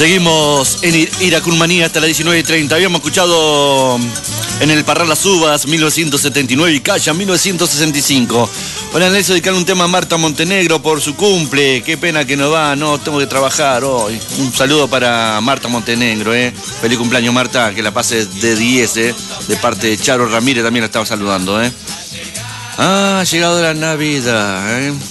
Seguimos en Iracunmanía hasta las 19:30. Habíamos escuchado en el Parral Las Uvas 1979 y Calla 1965. Hola Nelson, dedicar un tema a Marta Montenegro por su cumple. Qué pena que no va, no, tengo que trabajar hoy. Un saludo para Marta Montenegro, Feliz cumpleaños Marta, que la pase de 10, de parte de Charo Ramírez también la estaba saludando, Ha llegado la Navidad,